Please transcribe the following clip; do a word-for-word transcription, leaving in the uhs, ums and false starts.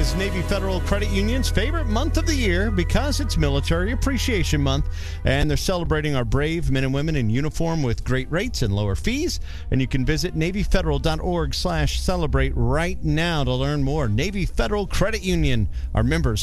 is Navy Federal Credit Union's favorite month of the year because it's Military Appreciation Month, and they're celebrating our brave men and women in uniform with great rates and lower fees. And you can visit NavyFederal.org slash celebrate right now to learn more. Navy Federal Credit Union, our members